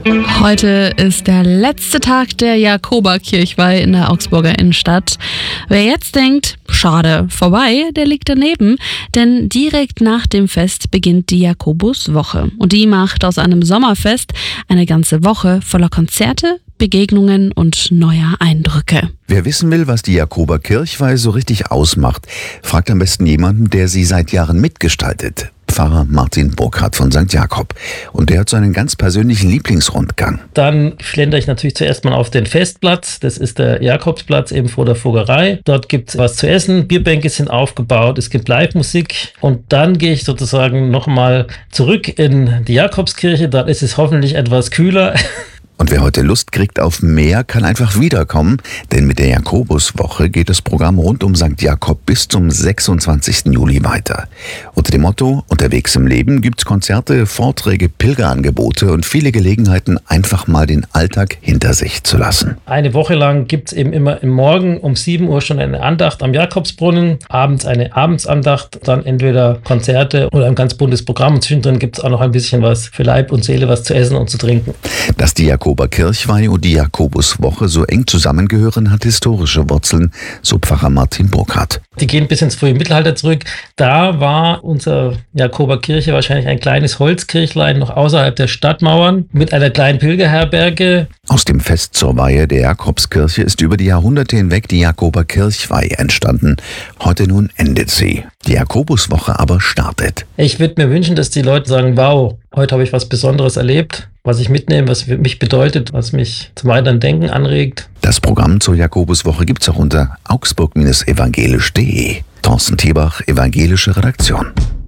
Heute ist der letzte Tag der Jakoberkirchweih in der Augsburger Innenstadt. Wer jetzt denkt, schade, vorbei, der liegt daneben, denn direkt nach dem Fest beginnt die Jakobuswoche. Und die macht aus einem Sommerfest eine ganze Woche voller Konzerte, Begegnungen und neuer Eindrücke. Wer wissen will, was die Jakoberkirchweih so richtig ausmacht, fragt am besten jemanden, der sie seit Jahren mitgestaltet. Pfarrer Martin Burkhardt von St. Jakob. Und der hat so einen ganz persönlichen Lieblingsrundgang. Dann schlendere ich natürlich zuerst mal auf den Festplatz. Das ist der Jakobsplatz eben vor der Vogerei. Dort gibt es was zu essen, Bierbänke sind aufgebaut, es gibt Live-Musik. Und dann gehe ich sozusagen nochmal zurück in die Jakobskirche. Dort ist es hoffentlich etwas kühler. Und wer heute Lust kriegt auf mehr, kann einfach wiederkommen, denn mit der Jakobuswoche geht das Programm rund um St. Jakob bis zum 26. Juli weiter. Unter dem Motto Unterwegs im Leben gibt's Konzerte, Vorträge, Pilgerangebote und viele Gelegenheiten, einfach mal den Alltag hinter sich zu lassen. Eine Woche lang gibt es eben immer im Morgen um 7 Uhr schon eine Andacht am Jakobsbrunnen, abends eine Abendsandacht, dann entweder Konzerte oder ein ganz buntes Programm. Und zwischendrin gibt es auch noch ein bisschen was für Leib und Seele, was zu essen und zu trinken. Dass die Jakoberkirchweih und die Jakobuswoche so eng zusammengehören, hat historische Wurzeln, so Pfarrer Martin Burkhardt. Die gehen bis ins frühe Mittelalter zurück. Da war unser Jakoberkirche wahrscheinlich ein kleines Holzkirchlein noch außerhalb der Stadtmauern mit einer kleinen Pilgerherberge. Aus dem Fest zur Weihe der Jakobskirche ist über die Jahrhunderte hinweg die Jakoberkirchweih entstanden. Heute nun endet sie. Die Jakobuswoche aber startet. Ich würde mir wünschen, dass die Leute sagen, wow, heute habe ich was Besonderes erlebt, was ich mitnehme, was für mich bedeutet, was mich zum weiteren Denken anregt. Das Programm zur Jakobuswoche gibt's auch unter augsburg-evangelisch.de. Thorsten Thiebach, Evangelische Redaktion.